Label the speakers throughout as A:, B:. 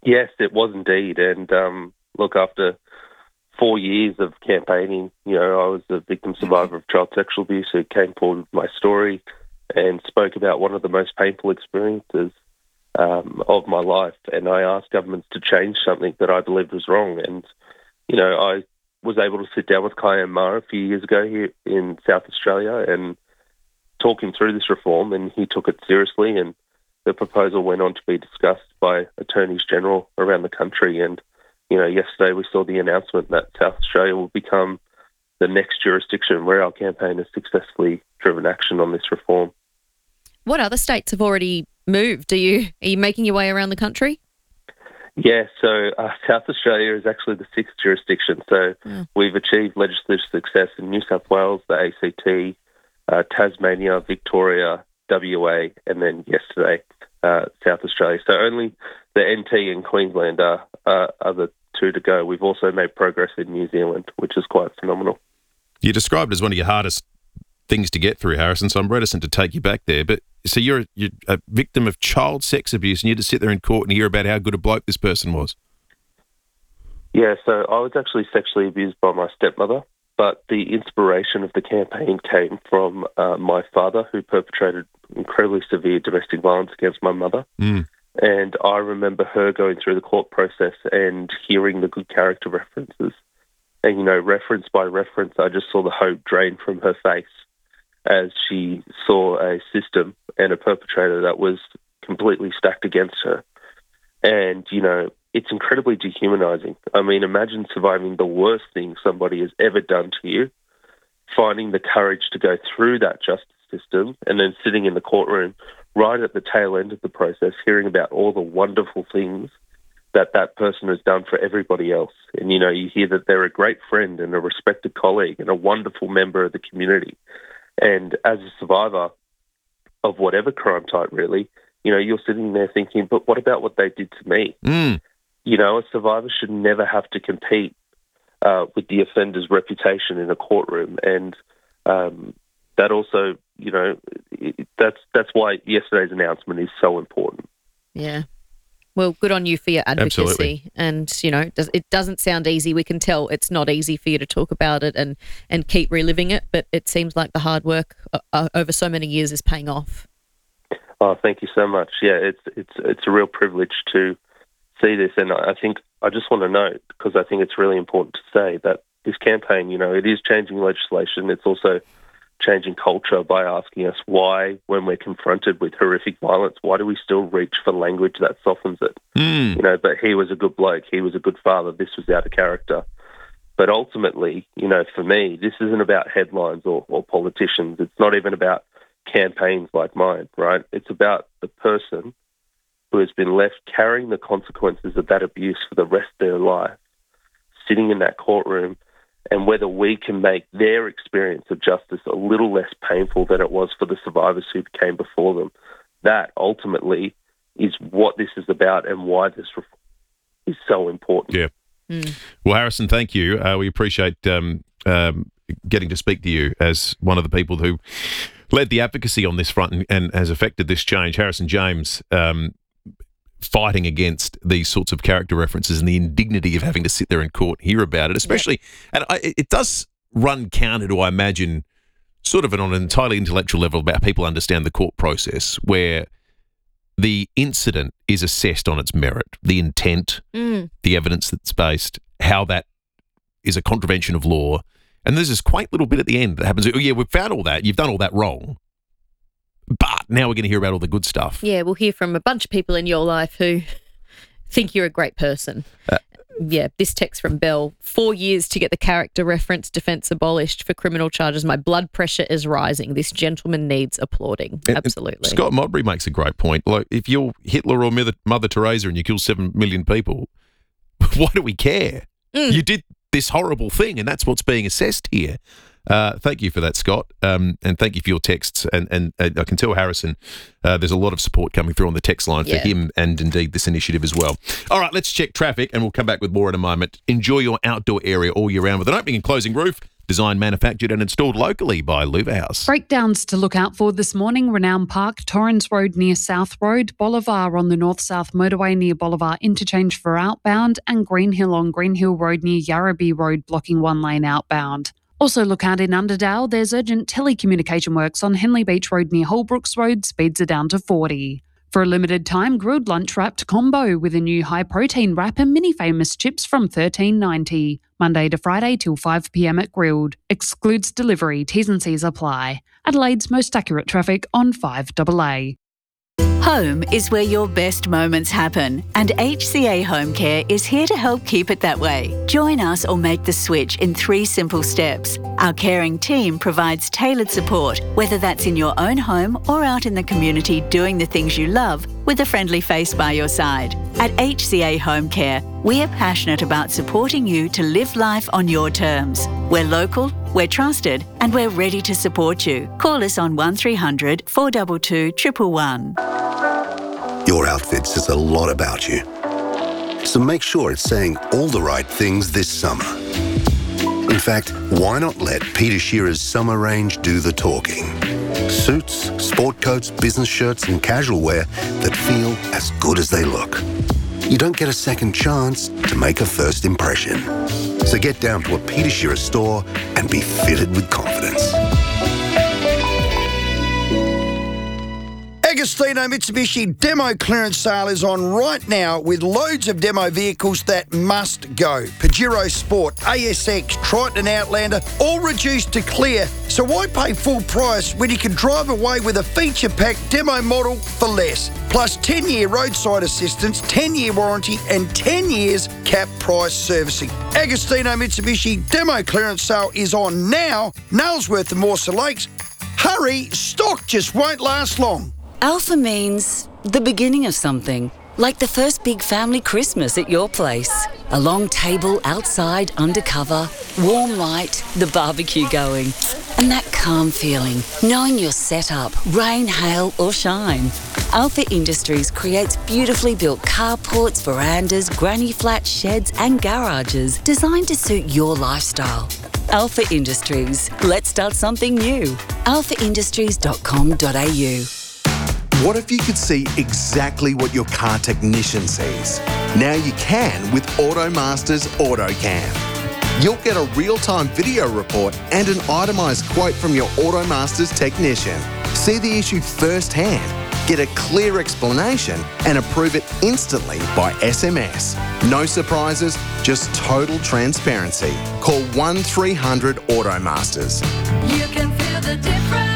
A: Yes, it was indeed. And look, after 4 years of campaigning, I was a victim survivor of child sexual abuse who came forward with my story and spoke about one of the most painful experiences of my life. And I asked governments to change something that I believed was wrong. And, I was able to sit down with Kian Maher a few years ago here in South Australia and talk him through this reform, and he took it seriously, and the proposal went on to be discussed by attorneys general around the country. And, yesterday we saw the announcement that South Australia will become the next jurisdiction where our campaign has successfully driven action on this reform.
B: What other states have already moved? Are you making your way around the country?
A: Yeah, so South Australia is actually the sixth jurisdiction. So we've achieved legislative success in New South Wales, the ACT, Tasmania, Victoria, WA, and then yesterday, South Australia. So only the NT and Queensland are the two to go. We've also made progress in New Zealand, which is quite phenomenal.
C: You're described as one of your hardest things to get through, Harrison, so I'm reticent to take you back there. But so you're a victim of child sex abuse, and you had to sit there in court and hear about how good a bloke this person was.
A: Yeah, so I was actually sexually abused by my stepmother, but the inspiration of the campaign came from my father, who perpetrated incredibly severe domestic violence against my mother. And I remember her going through the court process and hearing the good character references. And, reference by reference, I just saw the hope drain from her face as she saw a system and a perpetrator that was completely stacked against her. And, it's incredibly dehumanizing. I mean, imagine surviving the worst thing somebody has ever done to you, finding the courage to go through that justice system, and then sitting in the courtroom right at the tail end of the process, hearing about all the wonderful things that person has done for everybody else. And, you hear that they're a great friend and a respected colleague and a wonderful member of the community. And as a survivor of whatever crime type, really, you're sitting there thinking, but what about what they did to me? A survivor should never have to compete with the offender's reputation in a courtroom. And that also, that's why yesterday's announcement is so important.
B: Yeah. Well, good on you for your advocacy.
C: Absolutely.
B: And, it doesn't sound easy. We can tell it's not easy for you to talk about it and keep reliving it, but it seems like the hard work over so many years is paying off.
A: Oh, thank you so much. Yeah, it's a real privilege to see this. And I think I just want to note, because I think it's really important to say that this campaign, it is changing legislation. It's also changing culture by asking us why, when we're confronted with horrific violence, why do we still reach for language that softens it? But he was a good bloke. He was a good father. This was out of character. But ultimately, for me, this isn't about headlines or politicians. It's not even about campaigns like mine, right? It's about the person who has been left carrying the consequences of that abuse for the rest of their life, sitting in that courtroom, and whether we can make their experience of justice a little less painful than it was for the survivors who came before them. That ultimately is what this is about and why this is so important.
C: Yeah. Well, Harrison, thank you. We appreciate getting to speak to you as one of the people who led the advocacy on this front and has affected this change. Harrison James, fighting against these sorts of character references and the indignity of having to sit there in court and hear about it, especially, and it does run counter to, I imagine, sort of on an entirely intellectual level about people understand the court process, where the incident is assessed on its merit, the intent, the evidence that's based, how that is a contravention of law. And there's this quaint little bit at the end that happens. Oh, yeah, we've found all that. You've done all that wrong. But now we're going to hear about all the good stuff.
B: Yeah, we'll hear from a bunch of people in your life who think you're a great person. This text from Bell: 4 years to get the character reference defence abolished for criminal charges. My blood pressure is rising. This gentleman needs applauding. Absolutely.
C: Scott Modbury makes a great point. Like, if you're Hitler or Mother Teresa and you kill 7 million people, why do we care? You did this horrible thing, and that's what's being assessed here. Thank you for that, Scott, and thank you for your texts. And I can tell Harrison, there's a lot of support coming through on the text line for him and indeed this initiative as well. All right, let's check traffic, and we'll come back with more in a moment. Enjoy your outdoor area all year round with an opening and closing roof. Designed, manufactured and installed locally by Luvahouse.
D: Breakdowns to look out for this morning: Renown Park, Torrens Road near South Road, Bolivar on the north-south motorway near Bolivar Interchange for outbound, and Green Hill on Green Hill Road near Yarrabee Road blocking one lane outbound. Also look out in Underdale, there's urgent telecommunication works on Henley Beach Road near Holbrooks Road, speeds are down to 40. For a limited time, grilled lunch wrapped combo with a new high-protein wrap and mini famous chips from $13.90. Monday to Friday till 5 p.m. at Grilled. Excludes delivery, T's and C's apply. Adelaide's most accurate traffic on 5AA.
E: Home is where your best moments happen, and HCA Home Care is here to help keep it that way. Join us or make the switch in 3 simple steps. Our caring team provides tailored support, whether that's in your own home or out in the community doing the things you love with a friendly face by your side. At HCA Home Care, we are passionate about supporting you to live life on your terms. We're local, we're trusted, and we're ready to support you. Call us on 1300 422 111.
F: Your outfit says a lot about you. So make sure it's saying all the right things this summer. In fact, why not let Peter Shearer's summer range do the talking? Suits, sport coats, business shirts and casual wear that feel as good as they look. You don't get a second chance to make a first impression. So get down to a Peter Shearer store and be fitted with confidence.
G: Agostino Mitsubishi demo clearance sale is on right now with loads of demo vehicles that must go. Pajero Sport, ASX, Triton and Outlander, all reduced to clear. So why pay full price when you can drive away with a feature-packed demo model for less? Plus 10-year roadside assistance, 10-year warranty and 10 years cap price servicing. Agostino Mitsubishi demo clearance sale is on now. Nailsworth and Morsa Lakes. Hurry, stock just won't last long.
H: Alpha means the beginning of something, like the first big family Christmas at your place. A long table outside, undercover, warm light, the barbecue going, and that calm feeling, knowing you're set up, rain, hail or shine. Alpha Industries creates beautifully built carports, verandas, granny flats, sheds and garages designed to suit your lifestyle. Alpha Industries. Let's start something new. alphaindustries.com.au.
I: What if you could see exactly what your car technician sees? Now you can with AutoMaster's AutoCam. You'll get a real-time video report and an itemised quote from your AutoMaster's technician. See the issue firsthand, get a clear explanation and approve it instantly by SMS. No surprises, just total transparency. Call 1300 AutoMasters.
J: You can feel the difference.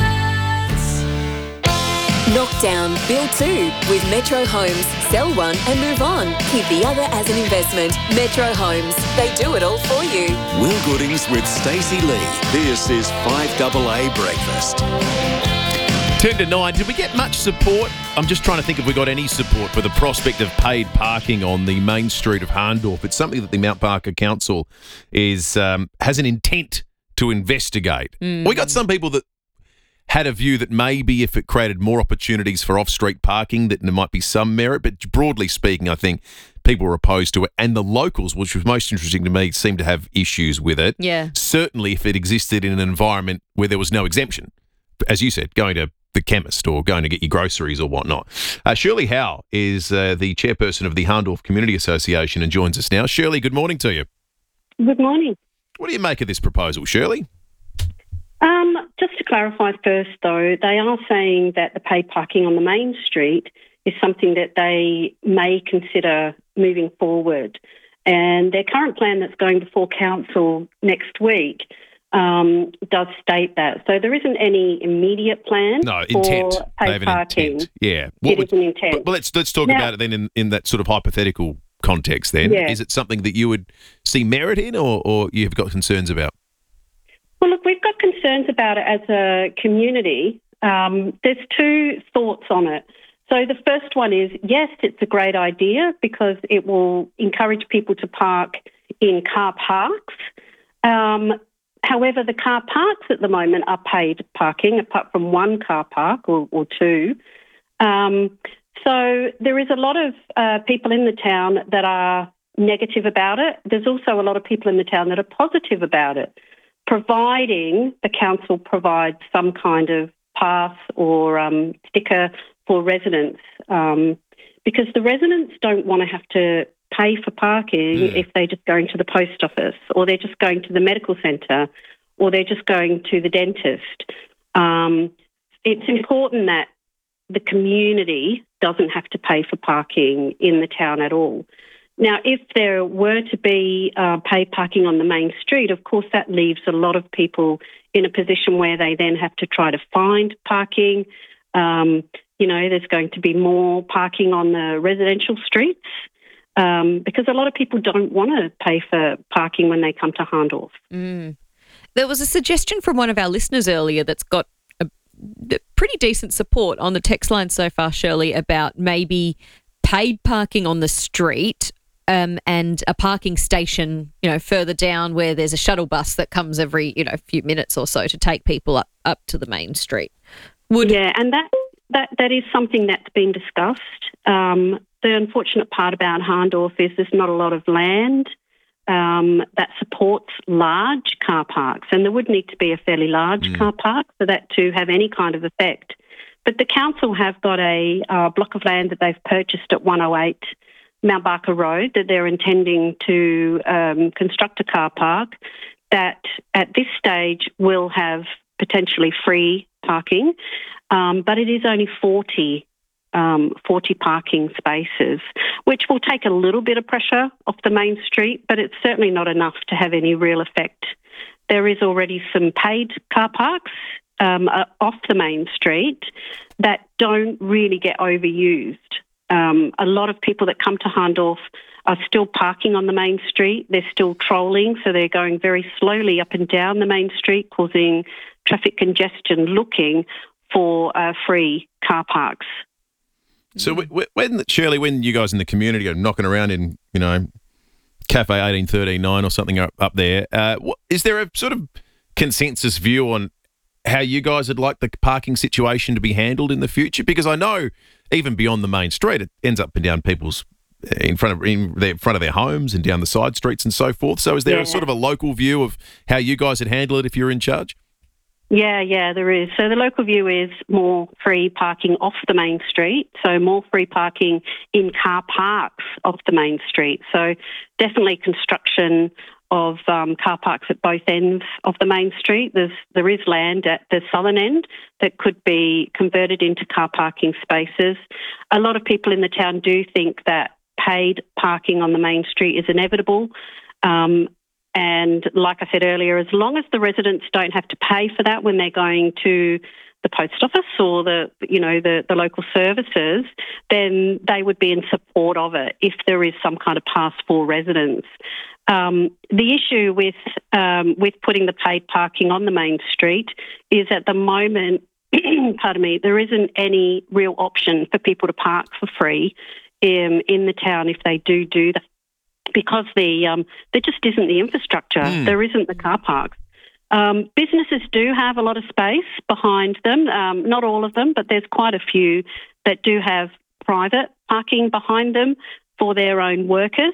J: Knock down, build 2 with Metro Homes. Sell one and move on. Keep the other as an investment. Metro Homes. They do it all for you.
K: Will Goodings with Stacey Lee. This is 5AA Breakfast.
C: 10 to 9. Did we get much support? I'm just trying to think if we got any support for the prospect of paid parking on the main street of Harndorf. It's something that the Mount Barker Council has an intent to investigate. We got some people that had a view that maybe if it created more opportunities for off-street parking, that there might be some merit. But broadly speaking, I think people were opposed to it. And the locals, which was most interesting to me, seem to have issues with it.
B: Yeah.
C: Certainly if it existed in an environment where there was no exemption. As you said, going to the chemist or going to get your groceries or whatnot. Shirley Howe is the chairperson of the Harndorf Community Association and joins us now. Shirley, good morning to you.
L: Good morning.
C: What do you make of this proposal, Shirley?
L: Just to clarify first, though, they are saying that the paid parking on the main street is something that they may consider moving forward. And their current plan that's going before council next week does state that. So there isn't any immediate plan
C: intent.
L: for paid parking.
C: Intent. Yeah.
L: It is an intent.
C: Well, let's talk about it then in that sort of hypothetical context then.
L: Yeah.
C: Is it something that you would see merit in or you've got concerns about?
L: Well, look, we've got concerns about it as a community. There's 2 thoughts on it. So the first one is, yes, it's a great idea because it will encourage people to park in car parks. However, the car parks at the moment are paid parking, apart from one car park or 2. So there is a lot of people in the town that are negative about it. There's also a lot of people in the town that are positive about it. providing the council provides some kind of pass or sticker for residents, because the residents don't want to have to pay for parking if they're just going to the post office, or they're just going to the medical centre, or they're just going to the dentist. It's important that the community doesn't have to pay for parking in the town at all. Now, if there were to be paid parking on the main street, of course that leaves a lot of people in a position where they then have to try to find parking. There's going to be more parking on the residential streets because a lot of people don't want to pay for parking when they come to Hahndorf.
B: There was a suggestion from one of our listeners earlier that's got a pretty decent support on the text line so far, Shirley, about maybe paid parking on the street and a parking station, further down where there's a shuttle bus that comes every, few minutes or so to take people up to the main street.
L: Yeah, and that is something that's been discussed. The unfortunate part about Hahndorf is there's not a lot of land that supports large car parks, and there would need to be a fairly large car park for that to have any kind of effect. But the council have got a block of land that they've purchased at 108 Mount Barker Road that they're intending to construct a car park that at this stage will have potentially free parking, but it is only 40 parking spaces, which will take a little bit of pressure off the main street, but it's certainly not enough to have any real effect. There is already some paid car parks off the main street that don't really get overused. A lot of people that come to Hahndorf are still parking on the main street. They're still trolling, so they're going very slowly up and down the main street, causing traffic congestion, looking for free car parks.
C: So when you guys in the community are knocking around in, Cafe 18139 or something up there, is there a sort of consensus view on how you guys would like the parking situation to be handled in the future? Because I know even beyond the main street, it ends up and down people's in front of their homes and down the side streets and so forth. So is there a sort of a local view of how you guys would handle it if you're in charge?
L: Yeah, there is. So the local view is more free parking off the main street, so more free parking in car parks off the main street. So definitely construction of car parks at both ends of the main street. There is land at the southern end that could be converted into car parking spaces. A lot of people in the town do think that paid parking on the main street is inevitable. And like I said earlier, as long as the residents don't have to pay for that when they're going to the post office or the local services, then they would be in support of it if there is some kind of pass for residents. The issue with putting the paid parking on the main street is at the moment, there isn't any real option for people to park for free in the town if they do that. Because there just isn't the infrastructure. There isn't the car parks. Businesses do have a lot of space behind them, not all of them, but there's quite a few that do have private parking behind them for their own workers,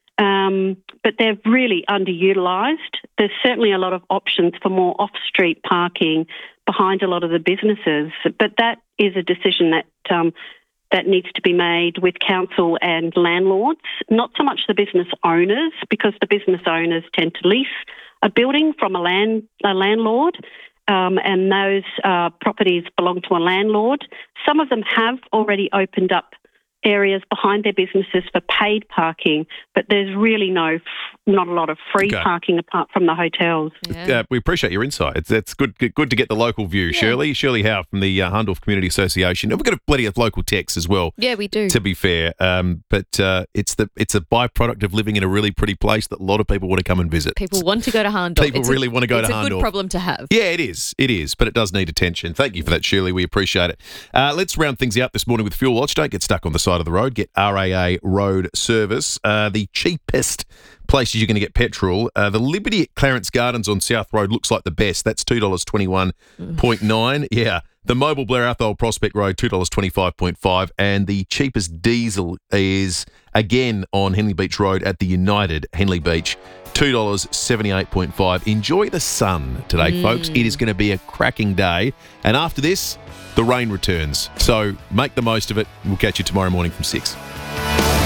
L: but they're really underutilised. There's certainly a lot of options for more off-street parking behind a lot of the businesses, but that is a decision that needs to be made with council and landlords, not so much the business owners, because the business owners tend to lease a building from a landlord, and those properties belong to a landlord. Some of them have already opened up areas behind their businesses for paid parking, but there's really not a lot of free parking apart from the hotels.
C: We appreciate your insight. It's good to get the local view. Yeah. Shirley Howe from the Hahndorf Community Association. We've got plenty of local texts as well.
B: Yeah, we do.
C: To be fair, but it's a byproduct of living in a really pretty place that a lot of people want to come and visit.
B: People want to go to Hahndorf.
C: People really want to go to Hahndorf.
B: It's a good problem to have.
C: Yeah, it is, but it does need attention. Thank you for that, Shirley. We appreciate it. Let's round things out this morning with Fuel Watch. Don't get stuck on the side of the road. Get RAA Road Service. The cheapest places you're going to get petrol. The Liberty at Clarence Gardens on South Road looks like the best. That's $2.21.9. Yeah. The Mobile Blair Athol Prospect Road, $2.25.5. And the cheapest diesel is, again, on Henley Beach Road at the United Henley Beach, $2.78.5. Enjoy the sun today, folks. It is going to be a cracking day. And after this, the rain returns. So make the most of it. We'll catch you tomorrow morning from 6.